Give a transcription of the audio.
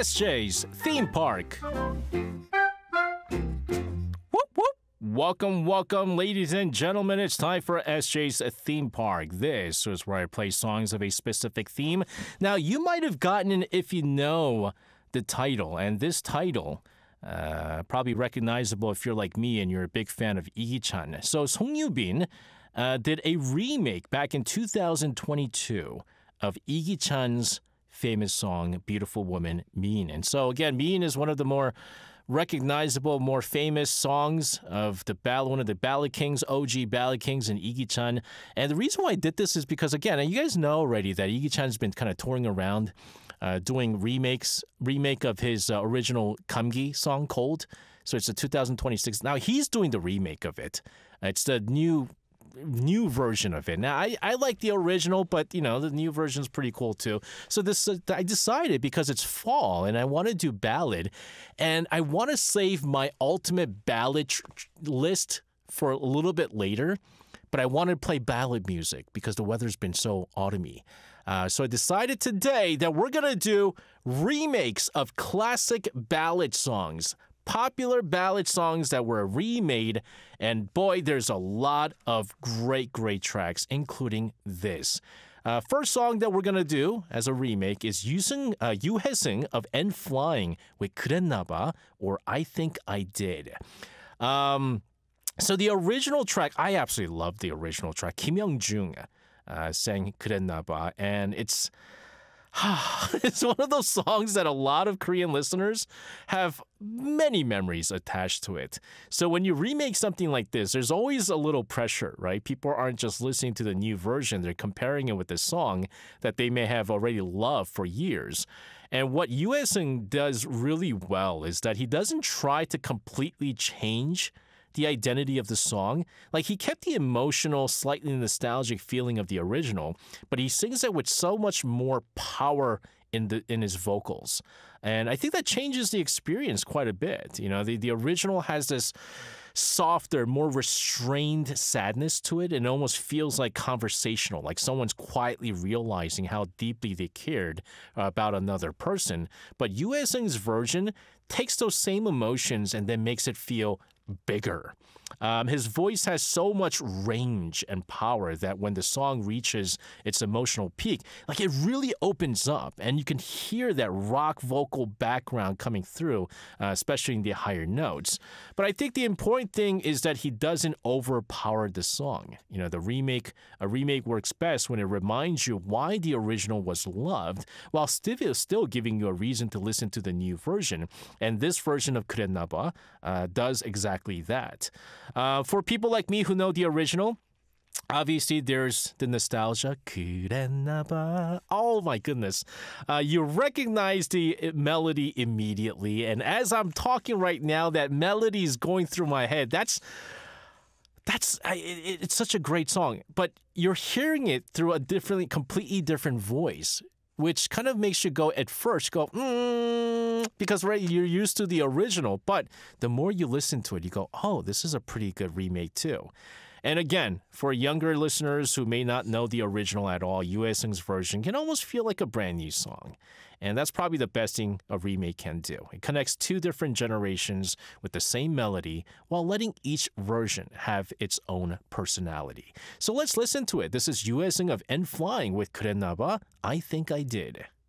SJ's Theme Park. Whoop, whoop. Welcome, ladies and gentlemen. It's time for SJ's Theme Park. This is where I play songs of a specific theme. Now, you might have gotten it if you know the title, and this title, probably recognizable if you're like me and you're a big fan of Lee Chan. So Song Yoo-bin did a remake back in 2022 of Lee Chan's famous song, Beautiful Woman, Min. And so again, Min is one of the more recognizable, more famous songs of the ballad, one of the ballad kings, OG ballad kings in Lee Chan. And the reason why I did this is because, again, and you guys know already that Lee Chan's been kind of touring around doing remake of his original Kamgi song, Cold. So it's a 2026. Now he's doing the remake of it. It's the new version of it. Now, I like the original, but, the new version is pretty cool, too. So I decided, because it's fall, and I want to do ballad, and I want to save my ultimate ballad list for a little bit later, but I wanted to play ballad music because the weather's been so autumny. So I decided today that we're going to do remakes of classic ballad songs, popular ballad songs that were remade, and boy, there's a lot of great tracks, including this. First song that we're gonna do as a remake is Yoo Hae-seung of N Flying with 그랬나봐, or I Think I Did. So the original track, I absolutely love the original track. Kim Young-jung sang 그랬나봐, and it's one of those songs that a lot of Korean listeners have many memories attached to it. So when you remake something like this, there's always a little pressure, right? People aren't just listening to the new version. They're comparing it with the song that they may have already loved for years. And what Yoo Hae-seung does really well is that he doesn't try to completely change the identity of the song. Like, he kept the emotional, slightly nostalgic feeling of the original, but he sings it with so much more power in his vocals. And I think that changes the experience quite a bit. The original has this softer, more restrained sadness to it, and it almost feels like conversational, like someone's quietly realizing how deeply they cared about another person. But Yoo Hae-seung's version takes those same emotions and then makes it feel bigger. His voice has so much range and power that when the song reaches its emotional peak, like, it really opens up, and you can hear that rock vocal background coming through, especially in the higher notes. But I think the important thing is that he doesn't overpower the song. A remake works best when it reminds you why the original was loved, while still giving you a reason to listen to the new version. And this version of 그랬나봐 does exactly that. For people like me who know the original, obviously there's the nostalgia. 그랬나봐. Oh my goodness. You recognize the melody immediately. And as I'm talking right now, that melody is going through my head. It's such a great song. But you're hearing it through a completely different voice, which kind of makes you go at first, because right, you're used to the original, but the more you listen to it, you go, oh, this is a pretty good remake too. And again, for younger listeners who may not know the original at all, Yoo Hae-seung's version can almost feel like a brand new song. And that's probably the best thing a remake can do. It connects two different generations with the same melody while letting each version have its own personality. So let's listen to it. This is Yoo Hae-seung of N Flying with 그랬나봐, I Think I Did.